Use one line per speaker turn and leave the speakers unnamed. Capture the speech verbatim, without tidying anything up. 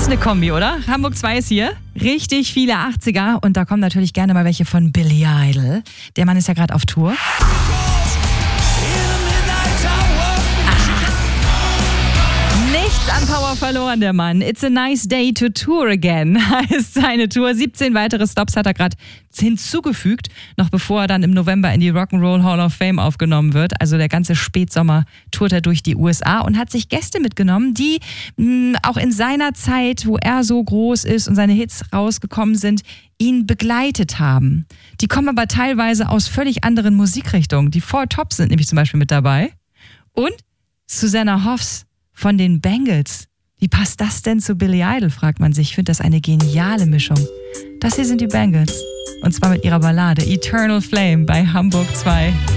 eine Kombi, oder? Hamburg zwei ist hier. Richtig viele achtziger und da kommen natürlich gerne mal welche von Billy Idol. Der Mann ist ja gerade auf Tour. Nichts an Power verloren, der Mann. It's a nice day to tour again, heißt seine Tour. siebzehn weitere Stops hat er gerade hinzugefügt, noch bevor er dann im November in die Rock'n'Roll Hall of Fame aufgenommen wird. Also der ganze Spätsommer tourt er durch die U S A und hat sich Gäste mitgenommen, die mh, auch in seiner Zeit, wo er so groß ist und seine Hits rausgekommen sind, ihn begleitet haben. Die kommen aber teilweise aus völlig anderen Musikrichtungen. Die Four Tops sind nämlich zum Beispiel mit dabei. Und Susanna Hoffs von den Bangles. Wie passt das denn zu Billy Idol, fragt man sich. Ich finde das eine geniale Mischung. Das hier sind die Bangles. Und zwar mit ihrer Ballade Eternal Flame bei Hamburg zwei.